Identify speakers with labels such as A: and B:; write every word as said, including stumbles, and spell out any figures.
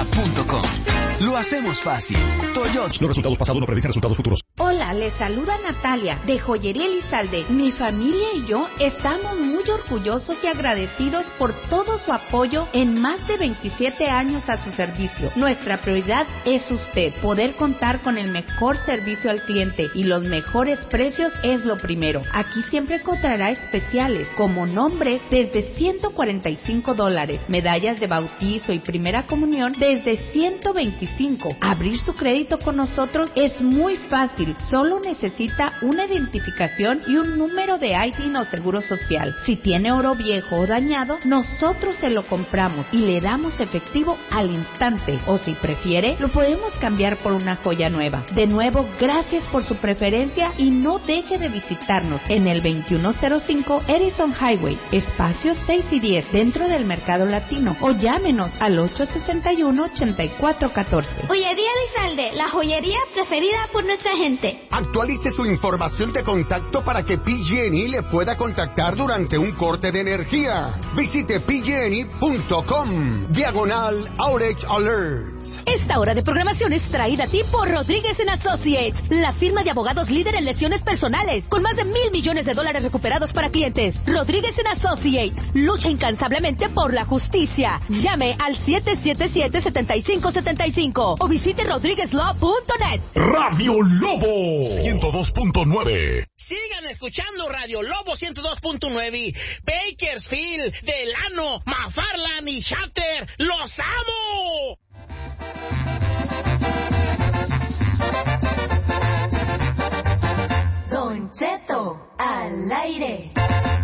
A: punto com. Lo hacemos fácil. Toyota.
B: Los resultados pasados no predicen resultados futuros.
C: Hola, les saluda Natalia, de Joyería Elizalde. Mi familia y yo estamos muy orgullosos y agradecidos por todo su apoyo en más de veintisiete años a su servicio. Nuestra prioridad es usted. Poder contar con el mejor servicio al cliente y los mejores precios es lo primero. Aquí siempre encontrará especiales, como nombres desde ciento cuarenta y cinco dólares, medallas de bautizo y primera comunión desde ciento veinticinco. Abrir su crédito con nosotros es muy fácil. Solo necesita una identificación y un número de I D o seguro social. Si tiene oro viejo o dañado, nosotros se lo compramos y le damos efectivo al instante. O si prefiere, lo podemos cambiar por una joya nueva. De nuevo, gracias por su preferencia y no deje de visitarnos en el veintiuno cero cinco Edison Highway, espacios seis y diez, dentro del Mercado Latino. O llámenos al ocho seis uno, ocho cuatro uno cuatro.
D: Joyería Elizalde, la joyería preferida por nuestra gente.
E: Actualice su información de contacto para que P G and E le pueda contactar durante un corte de energía. Visite P G and E punto com, diagonal Outage Alerts.
F: Esta hora de programación es traída a ti por Rodríguez and Associates, la firma de abogados líder en lesiones personales, con más de mil millones de dólares recuperados para clientes. Rodríguez and Associates lucha incansablemente por la justicia. Llame al siete siete siete, siete cinco siete cinco o visite rodríguez law punto net.
B: Radio Lobo ciento dos punto nueve.
G: Sigan escuchando Radio Lobo ciento dos punto nueve. Bakersfield, Delano, McFarland y Shatter. ¡Los amo!
H: Don Cheto, al aire.